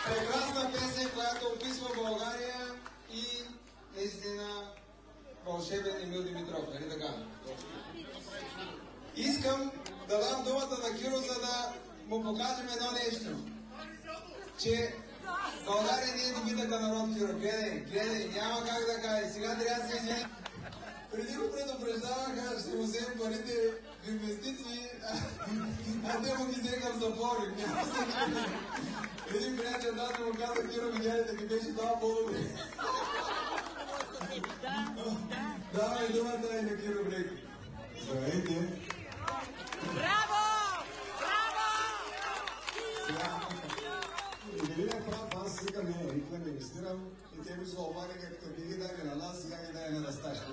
Прекрасна песен, която описва България и наистина вълшебен Емил Димитров, нали така? Искам да дам думата на Киро, за да му покажем едно нещо. Че България не е добитъка народ, Киро. Гледай, няма как да кажа. Сега трябва да се извини. Преди го предупреждаваха, ще му вземем парите в инвестиции, а те му ги взеха в запори. Един приятел да му каза, Киро, видяли да ги беше това по-добре. Давай думата и на Киро Блеки. Здравейте! Браво! Браво! Велият прав, аз сега не инвестирам и те ми се обадаха, като ги даде на нас, сега ги даде на Насташки.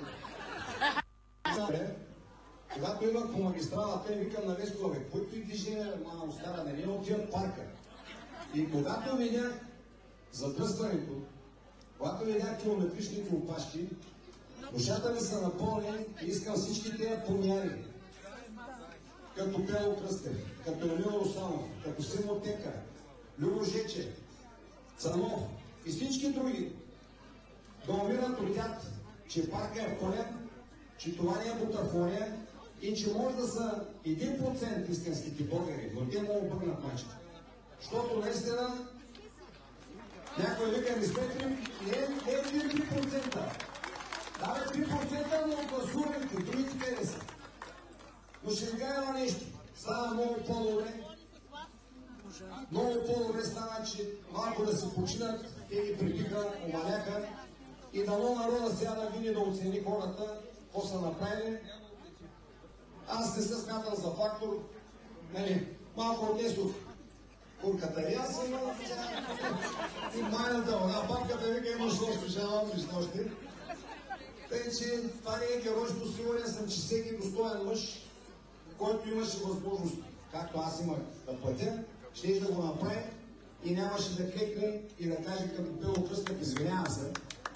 Когато идвах по магистралата и викам на Вескове, който и движение, мамо стара, не отиват парка. И когато видях задръстването, когато видях километричните опашки, душата ми се напълни и искам всички тези помяри. Като Пело Кръстев, като Емил Русанов, като Симо Тека, Любо Жече, Цанов и всички други да умират от тях, че парка е пълен, че това не е бутафория и че може да са 1% истинските българи, но те могат обърнат мачка. Защото наистина някой вика не сме 3%. Да, 3%, но гласуването, другите къде са. Но ще ви кажа на нещо. Става много по-добре. Много по-добре става, че малко да се починат, те ги прибиха, омаляха и дано народа сега да види да оцени хората, какво са направили. Аз не се смятам за фактор. Малко отнесох курката и аз съм и майната вълна. Папката вика имаш още, жалам виж още. Тъй, че това не е геройство, сигурен съм, че всеки достоен мъж, който имаше възможност, както аз имах да платя, ще да го направи и нямаше да клекне и да каже като Пело Кръстев, извинявам се.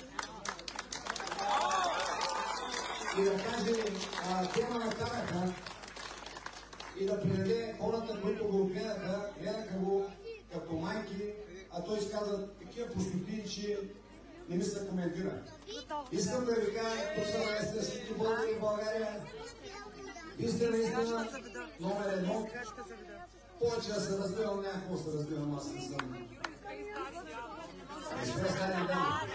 И да каже, те ме накараха и да приведе хората, които го гледаха го като майки, а той изказа такива простотии, че не ми се коментира. Искам да ви кажа, тук са наистина всички българи в България. Вие сте наистина номер едно. Повече да се разбирам, някакво се разбирам, аз не съм. Не сме стари дами.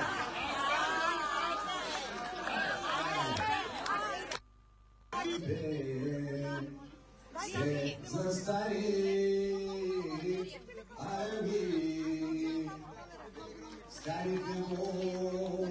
Се застари, ай би, старите